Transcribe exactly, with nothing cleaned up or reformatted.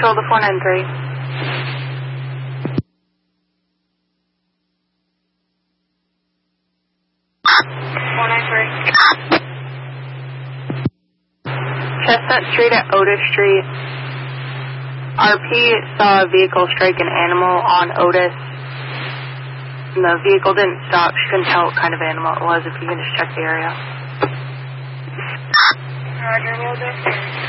Control to four nine three. four nine three. Chestnut Street at Otis Street. R P saw a vehicle strike an animal on Otis. And the vehicle didn't stop. She couldn't tell what kind of animal it was. If you can just check the area. Roger, will do.